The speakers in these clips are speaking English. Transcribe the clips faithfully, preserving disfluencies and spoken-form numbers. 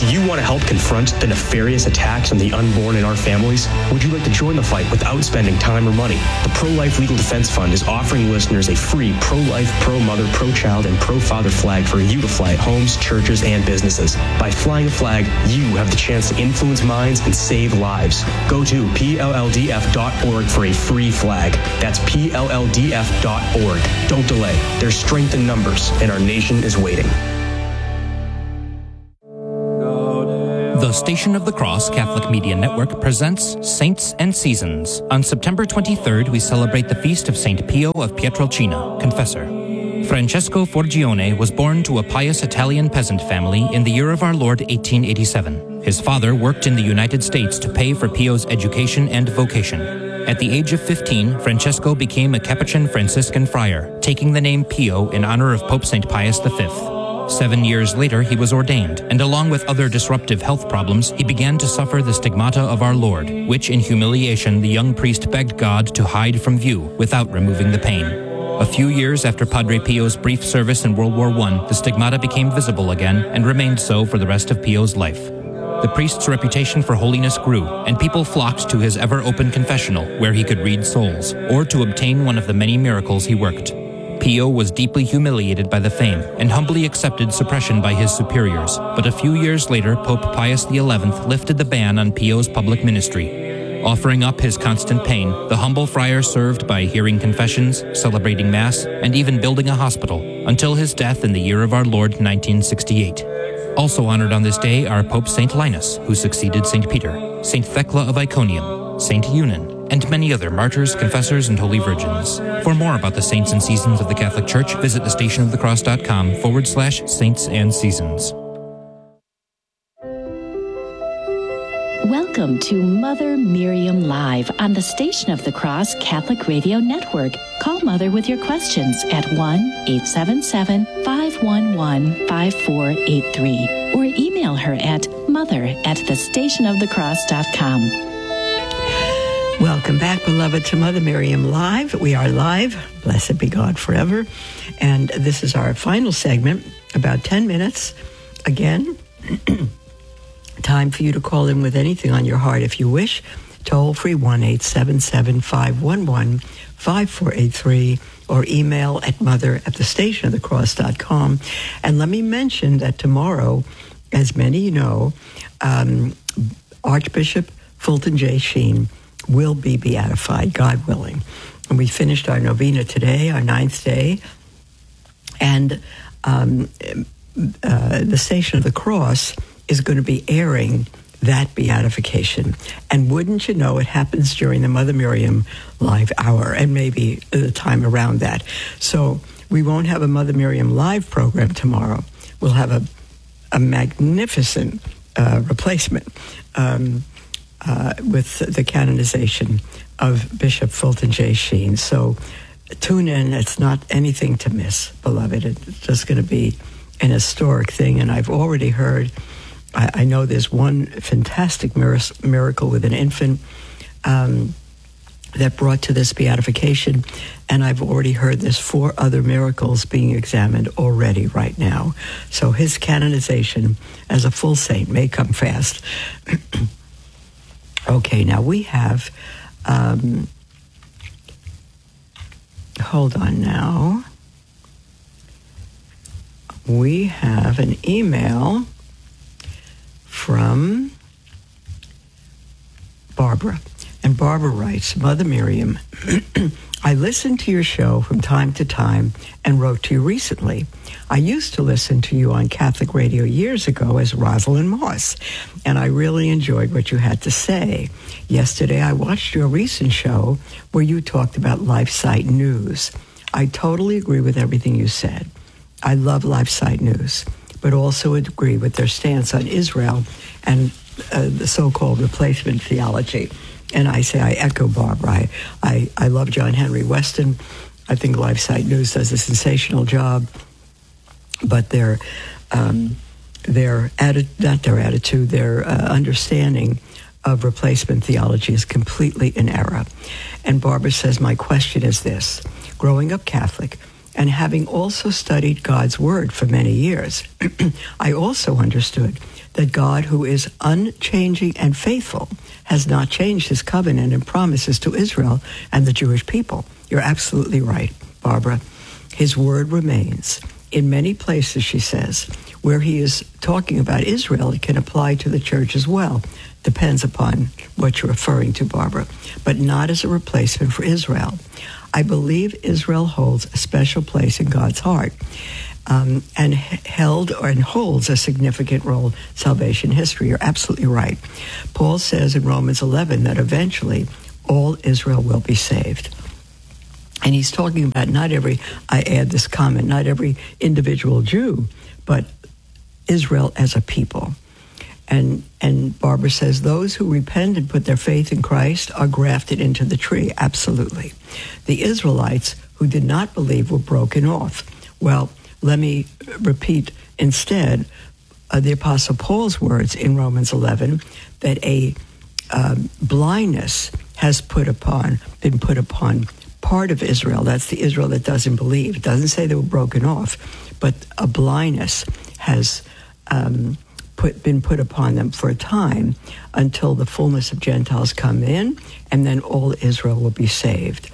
Do you want to help confront the nefarious attacks on the unborn in our families? Would you like to join the fight without spending time or money? The Pro-Life Legal Defense Fund is offering listeners a free pro-life, pro-mother, pro-child, and pro-father flag for you to fly at homes, churches, and businesses. By flying a flag, you have the chance to influence minds and save lives. Go to P L L D F dot org for a free flag. That's P L L D F dot org. Don't delay. There's strength in numbers, and our nation is waiting. The Station of the Cross Catholic Media Network presents Saints and Seasons. On September twenty-third, we celebrate the feast of Saint Pio of Pietrelcina, Confessor. Francesco Forgione was born to a pious Italian peasant family in the year of our Lord eighteen eighty-seven. His father worked in the United States to pay for Pio's education and vocation. At the age of fifteen, Francesco became a Capuchin Franciscan friar, taking the name Pio in honor of Pope Saint Pius the Fifth. Seven years later, he was ordained, and along with other disruptive health problems, he began to suffer the stigmata of our Lord, which in humiliation the young priest begged God to hide from view without removing the pain. A few years after Padre Pio's brief service in World War One, the stigmata became visible again and remained so for the rest of Pio's life. The priest's reputation for holiness grew, and people flocked to his ever-open confessional, where he could read souls, or to obtain one of the many miracles he worked. Pio was deeply humiliated by the fame and humbly accepted suppression by his superiors, but a few years later, Pope Pius the Eleventh lifted the ban on Pio's public ministry. Offering up his constant pain, the humble friar served by hearing confessions, celebrating Mass, and even building a hospital, until his death in the year of our Lord nineteen sixty-eight. Also honored on this day are Pope Saint Linus, who succeeded Saint Peter, Saint Thecla of Iconium, Saint Eunan, and many other martyrs, confessors, and holy virgins. For more about the saints and seasons of the Catholic Church, visit thestationofthecross.com forward slash saints and seasons. Welcome to Mother Miriam Live on the Station of the Cross Catholic Radio Network. Call Mother with your questions at one eight seven seven, five one one, five four eight three or email her at mother at thestationofthecross dot com. Welcome back, beloved, to Mother Miriam Live. We are live. Blessed be God forever. And this is our final segment, about ten minutes. Again, time for you to call in with anything on your heart if you wish. Toll free one eight seven seven, five one one, five four eight three or email at mother at thestationofthecross dot com. And let me mention that tomorrow, as many know, um, Archbishop Fulton J. Sheen will be beatified, God willing. And we finished our novena today, our ninth day. And um, uh, the Station of the Cross is going to be airing that beatification. And wouldn't you know, it happens during the Mother Miriam Live Hour and maybe the time around that. So we won't have a Mother Miriam Live program tomorrow. We'll have a, a magnificent uh, replacement um Uh, with the canonization of Bishop Fulton J. Sheen. So tune in. It's not anything to miss, beloved. It's just going to be an historic thing. And I've already heard, I, I know there's one fantastic mir- miracle with an infant um, that brought to this beatification. And I've already heard there's four other miracles being examined already right now. So his canonization as a full saint may come fast. Okay, now we have, um, hold on now. We have an email from Barbara. And Barbara writes, Mother Miriam, I listen to your show from time to time and wrote to you recently. I used to listen to you on Catholic radio years ago as Rosalind Moss, and I really enjoyed what you had to say. Yesterday, I watched your recent show where you talked about LifeSite News. I totally agree with everything you said. I love LifeSite News, but also agree with their stance on Israel and uh, the so-called replacement theology. And I say I echo Barbara. I, I, I love John Henry Weston. I think LifeSite News does a sensational job. But their, um, their atti- not their attitude, their uh, understanding of replacement theology is completely in error. And Barbara says, my question is this. Growing up Catholic And having also studied God's word for many years, I also understood that God, who is unchanging and faithful, has not changed his covenant and promises to Israel and the Jewish people. You're absolutely right, Barbara. His word remains. In many places, she says, where he is talking about Israel, it can apply to the church as well. Depends upon what you're referring to, Barbara, but not as a replacement for Israel. I believe Israel holds a special place in God's heart. Um, and held or and holds a significant role in salvation history. You're absolutely right. Paul says in Romans eleven that eventually all Israel will be saved. And he's talking about not every, I add this comment, not every individual Jew, but Israel as a people. And and Barbara says those who repent and put their faith in Christ are grafted into the tree. Absolutely. The Israelites who did not believe were broken off. Well, let me repeat instead uh, the Apostle Paul's words in Romans eleven, that a um, blindness has put upon, been put upon part of Israel. That's the Israel that doesn't believe. It doesn't say they were broken off, but a blindness has um, put, been put upon them for a time until the fullness of Gentiles come in, and then all Israel will be saved.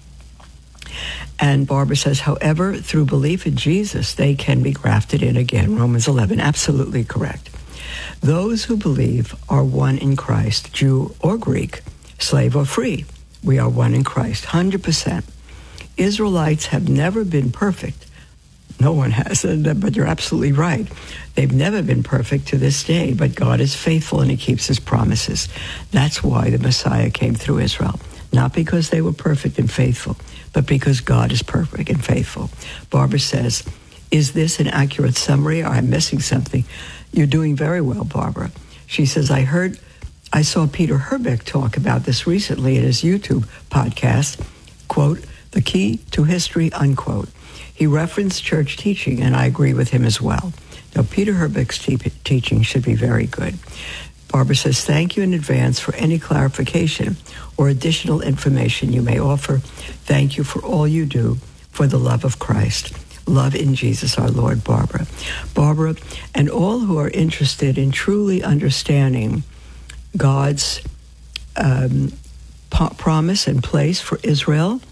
And Barbara says, however, through belief in Jesus, they can be grafted in again. Romans eleven, absolutely correct. Those who believe are one in Christ, Jew or Greek, slave or free. We are one in Christ, one hundred percent. Israelites have never been perfect. No one has, but you're absolutely right. They've never been perfect to this day, but God is faithful and he keeps his promises. That's why the Messiah came through Israel. Not because they were perfect and faithful, but because God is perfect and faithful. Barbara says, is this an accurate summary or I'm missing something? You're doing very well, Barbara. She says, I heard, I saw Peter Herbeck talk about this recently in his YouTube podcast, quote, the key to history, unquote. He referenced church teaching, and I agree with him as well. Now, Peter Herbeck's te- teaching should be very good. Barbara says, thank you in advance for any clarification or additional information you may offer. Thank you for all you do for the love of Christ. Love in Jesus our Lord, Barbara. Barbara, and all who are interested in truly understanding God's um, po- promise and place for Israel,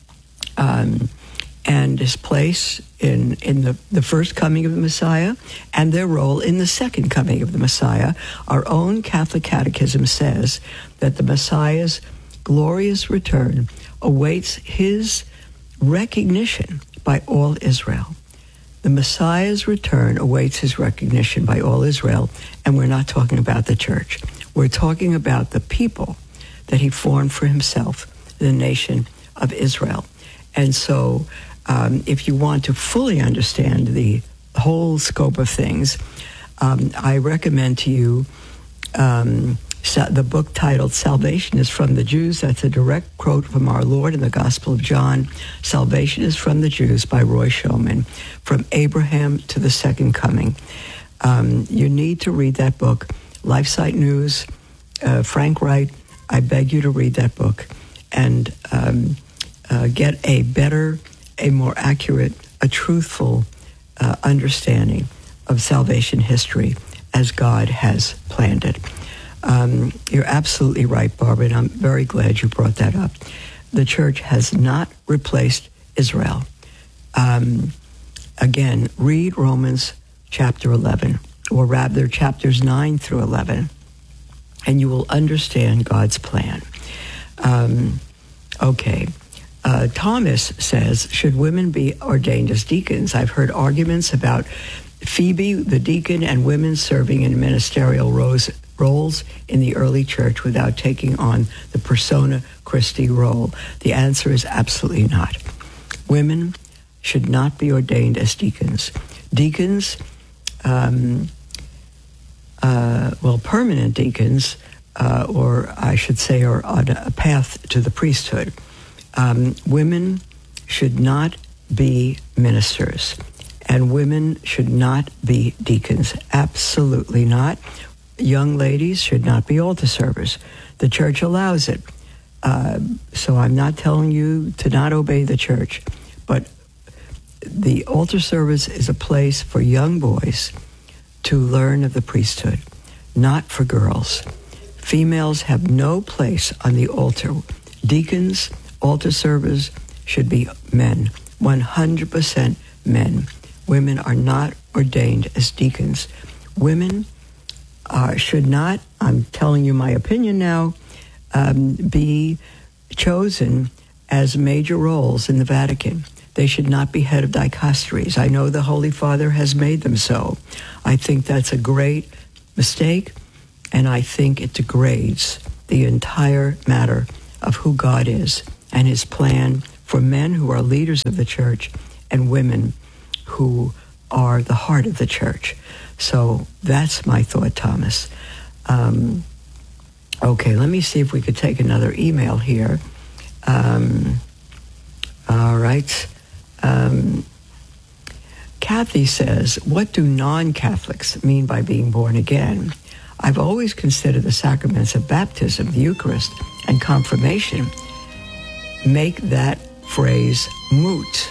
um, and his place in, in the, the first coming of the Messiah and their role in the second coming of the Messiah. Our own Catholic Catechism says that the Messiah's glorious return awaits his recognition by all Israel. The Messiah's return awaits his recognition by all Israel, and we're not talking about the church. We're talking about the people that he formed for himself, the nation of Israel. And so Um, if you want to fully understand the whole scope of things, um, I recommend to you um, the book titled Salvation is from the Jews. That's a direct quote from our Lord in the Gospel of John. Salvation is from the Jews by Roy Schoeman, From Abraham to the Second Coming. Um, you need to read that book. LifeSite News, uh, Frank Wright, I beg you to read that book and um, uh, get a better a more accurate, a truthful uh, understanding of salvation history as God has planned it. Um, you're absolutely right, Barbara, and I'm very glad you brought that up. The church has not replaced Israel. Um, again, read Romans chapter eleven, or rather chapters nine through eleven, and you will understand God's plan. Um, okay. Uh, Thomas says, should women be ordained as deacons? I've heard arguments about Phoebe, the deacon, and women serving in ministerial roles, roles in the early church without taking on the persona Christi role. The answer is absolutely not. Women should not be ordained as deacons. Deacons, um, uh, well, permanent deacons, uh, or I should say, are on a path to the priesthood. Um, women should not be ministers, and women should not be deacons. Absolutely not. Young ladies should not be altar servers. The church allows it. Uh, so I'm not telling you to not obey the church, but the altar service is a place for young boys to learn of the priesthood, not for girls. Females have no place on the altar. Deacons, altar servers should be men, one hundred percent men. Women are not ordained as deacons. Women uh, should not, I'm telling you my opinion now, um, be chosen as major roles in the Vatican. They should not be head of dicasteries. I know the Holy Father has made them so. I think that's a great mistake, and I think it degrades the entire matter of who God is and his plan for men who are leaders of the church and women who are the heart of the church. So that's my thought, Thomas. Um, okay, let me see if we could take another email here. Um, all right. Um, Kathy says, what do non-Catholics mean by being born again? I've always considered the sacraments of baptism, the Eucharist, and confirmation make that phrase moot.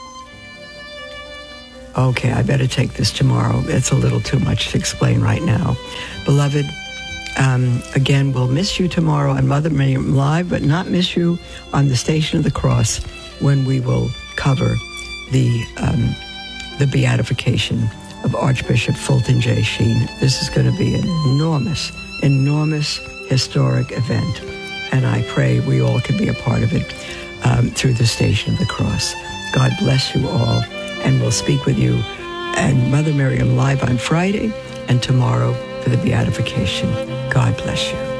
Okay, I better take this tomorrow. It's a little too much to explain right now. Beloved, um, again, we'll miss you tomorrow on Mother Miriam Live, but not miss you on the Station of the Cross when we will cover the um, the beatification of Archbishop Fulton J. Sheen. This is going to be an enormous, enormous historic event, and I pray we all can be a part of it um, through the Station of the Cross. God bless you all, and we'll speak with you and Mother Miriam Live on Friday and tomorrow for the beatification. God bless you.